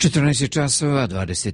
14 časova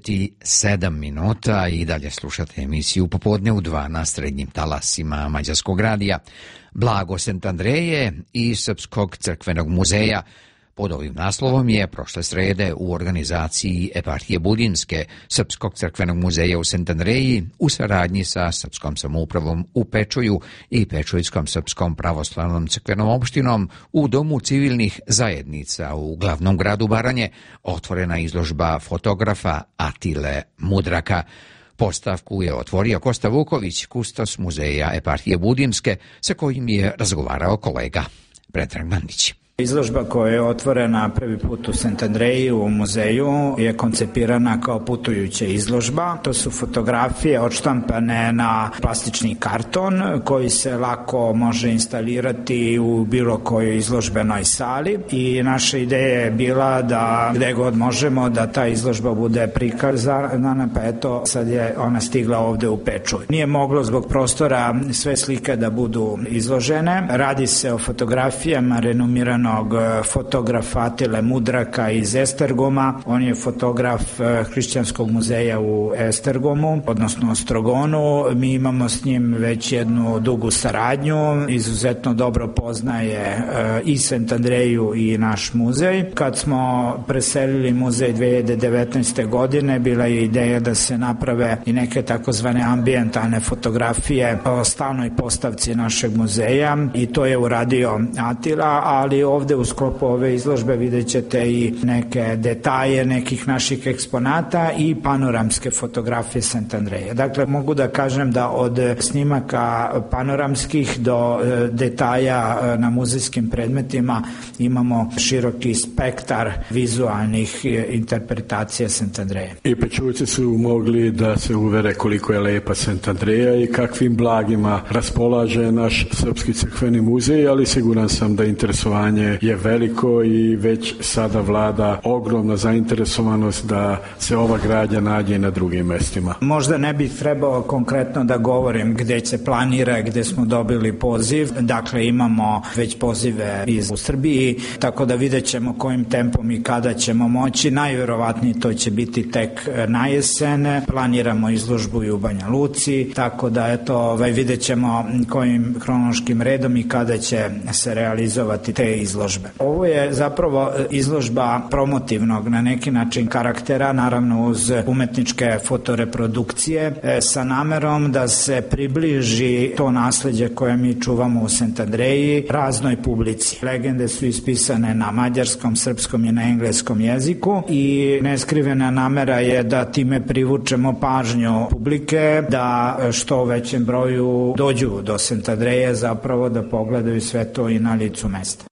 27 minuta i dalje slušate emisiju Popodne u 2 na srednjim talasima Mađarskog radija. Blago St. Andreje i Srpskog crkvenog muzeja. Pod ovim naslovom je prošle srede u organizaciji Eparhije Budinske Srpskog crkvenog muzeja u St. Andreji u saradnji sa Srpskom samoupravom u Pečuju i Pečujskom srpskom pravoslavnom crkvenom opštinom u Domu civilnih zajednica u glavnom gradu Baranje otvorena izložba fotografa Atile Mudraka. Postavku je otvorio Kosta Vuković, kustos muzeja Eparhije Budinske, sa kojim je razgovarao kolega Predrag Mandić. Izložba koja je otvorena prvi put u St. Andreji u muzeju je koncipirana kao putujuća izložba. To su fotografije odštampane na plastični karton koji se lako može instalirati u bilo kojoj izložbenoj sali i naša ideja je bila da gde god možemo da ta izložba bude prikazana, pa eto sad je ona stigla ovde u Pečuj. Nije moglo zbog prostora sve slike da budu izložene. Radi se o fotografijama renomiranog fotografa Atile Mudraka iz Estergoma. On je fotograf Hrišćanskog muzeja u Estergomu, odnosno Ostrogonu. Mi imamo s njim već jednu dugu saradnju. Izuzetno dobro poznaje i St. Andreju i naš muzej. Kad smo preselili muzej 2019. godine, bila je ideja da se naprave i neke takozvane ambijentalne fotografije o stalnoj postavci našeg muzeja i to je uradio Atila, ali ovde u sklopu ove izložbe vidjet ćete i neke detalje nekih naših eksponata i panoramske fotografije St. Andreja. Dakle, mogu da kažem da od snimaka panoramskih do detalja na muzejskim predmetima imamo široki spektar vizualnih interpretacija St. Andreja. I Pečujci su mogli da se uvere koliko je lepa St. Andreja i kakvim blagima raspolaže naš Srpski crkveni muzej, ali siguran sam da interesovanje je veliko i već sada vlada ogromna zainteresovanost da se ova gradnja nađe i na drugim mestima. Možda ne bih trebao konkretno da govorim gde se planira, gde smo dobili poziv. Dakle, imamo već pozive u Srbiji, tako da vidjet ćemo kojim tempom i kada ćemo moći. Najverovatnije to će biti tek na jesen. Planiramo izložbu i u Banja Luci, tako da eto, vidjet ćemo kojim hronološkim redom i kada će se realizovati te izložbe. Ovo je zapravo izložba promotivnog na neki način karaktera, naravno uz umetničke fotoreprodukcije sa namerom da se približi to nasleđe koje mi čuvamo u St. Andreji raznoj publici. Legende su ispisane na mađarskom, srpskom i na engleskom jeziku i neskrivena namera je da time privučemo pažnju publike, da što većem broju dođu do St. Andreje zapravo da pogledaju sve to i na licu mesta.